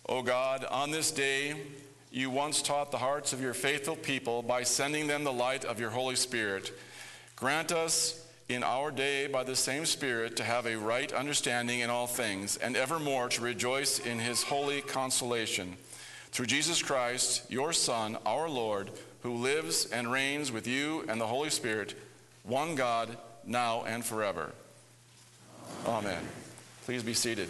O God, on this day you once taught the hearts of your faithful people by sending them the light of your Holy Spirit. Grant us in our day by the same Spirit to have a right understanding in all things, and evermore to rejoice in his holy consolation. Through Jesus Christ, your Son, our Lord, who lives and reigns with you and the Holy Spirit, one God, now and forever. Amen. Please be seated.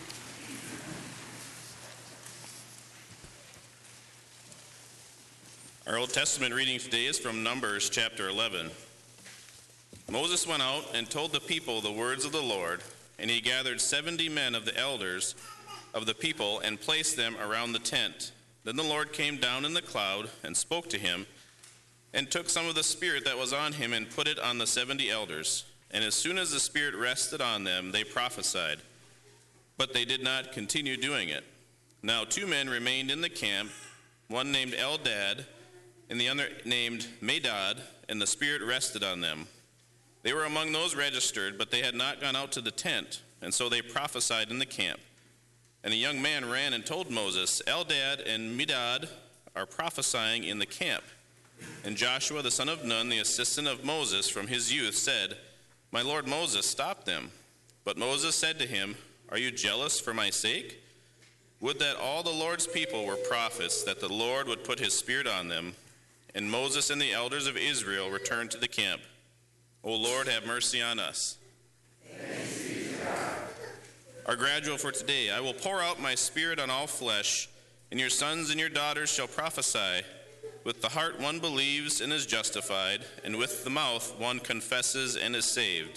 Our Old Testament reading today is from Numbers chapter 11. Moses went out and told the people the words of the Lord, and he gathered 70 men of the elders of the people and placed them around the tent. Then the Lord came down in the cloud and spoke to him, and took some of the Spirit that was on him and put it on the 70 elders. And as soon as the Spirit rested on them, they prophesied. But they did not continue doing it. Now 2 men remained in the camp, one named Eldad, and the other named Medad, and the Spirit rested on them. They were among those registered, but they had not gone out to the tent, and so they prophesied in the camp. And a young man ran and told Moses, Eldad and Medad are prophesying in the camp. And Joshua the son of Nun, the assistant of Moses from his youth, said, My lord Moses, stop them. But Moses said to him, Are you jealous for my sake? Would that all the Lord's people were prophets, that the Lord would put his Spirit on them. And Moses and the elders of Israel returned to the camp. O Lord, have mercy on us. Thanks be to God. Our gradual for today. I will pour out my Spirit on all flesh, and your sons and your daughters shall prophesy. With the heart one believes and is justified, and with the mouth one confesses and is saved.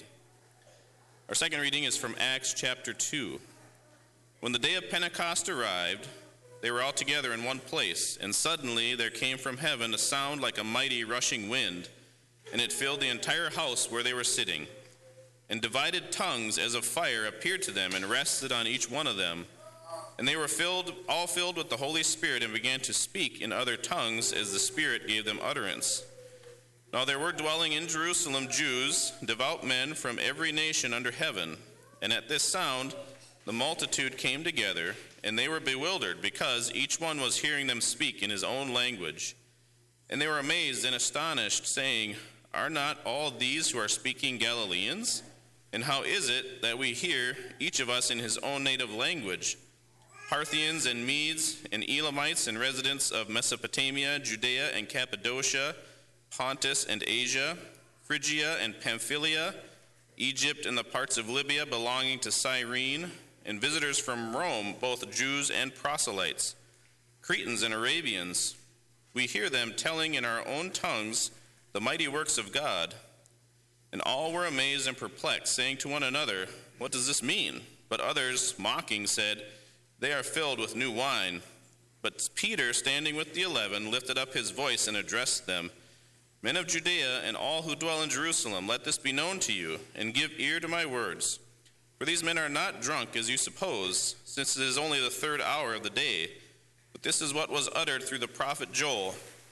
Our second reading is from Acts chapter 2. When the day of Pentecost arrived, they were all together in one place, and suddenly there came from heaven a sound like a mighty rushing wind, and it filled the entire house where they were sitting. And divided tongues as of fire appeared to them and rested on each one of them. And they were all filled with the Holy Spirit, and began to speak in other tongues as the Spirit gave them utterance. Now there were dwelling in Jerusalem Jews, devout men from every nation under heaven. And at this sound the multitude came together, and they were bewildered, because each one was hearing them speak in his own language. And they were amazed and astonished, saying, Are not all these who are speaking Galileans? And how is it that we hear, each of us in his own native language? Parthians and Medes and Elamites and residents of Mesopotamia, Judea and Cappadocia, Pontus and Asia, Phrygia and Pamphylia, Egypt and the parts of Libya belonging to Cyrene, and visitors from Rome, both Jews and proselytes, Cretans and Arabians. We hear them telling in our own tongues the mighty works of God. And all were amazed and perplexed, saying to one another, What does this mean? But others, mocking, said, They are filled with new wine. But Peter, standing with the 11, lifted up his voice and addressed them, Men of Judea and all who dwell in Jerusalem, let this be known to you, and give ear to my words. For these men are not drunk, as you suppose, since it is only the 3rd hour of the day. But this is what was uttered through the prophet Joel.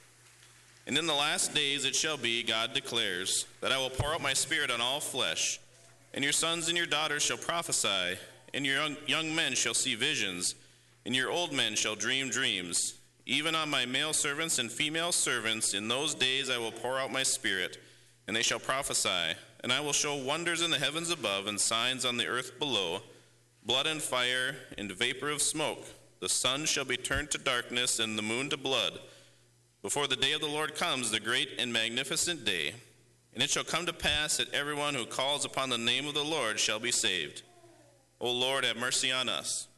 And in the last days it shall be, God declares, that I will pour out my Spirit on all flesh, and your sons and your daughters shall prophesy, and your young men shall see visions, and your old men shall dream dreams. Even on my male servants and female servants in those days I will pour out my Spirit, and they shall prophesy. And I will show wonders in the heavens above and signs on the earth below, blood and fire and vapor of smoke. The sun shall be turned to darkness and the moon to blood, before the day of the Lord comes, the great and magnificent day. And it shall come to pass that everyone who calls upon the name of the Lord shall be saved. O Lord, have mercy on us.